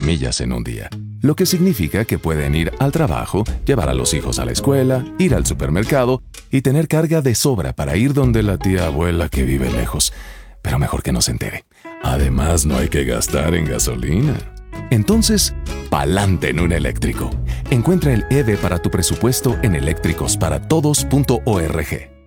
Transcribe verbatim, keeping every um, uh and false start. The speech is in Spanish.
millas en un día, lo que significa que pueden ir al trabajo, llevar a los hijos a la escuela, ir al supermercado y tener carga de sobra para ir donde la tía abuela que vive lejos. Pero mejor que no se entere. Además, no hay que gastar en gasolina. Entonces, pa'lante en un eléctrico. Encuentra el E V para tu presupuesto en eléctricos para todos punto org.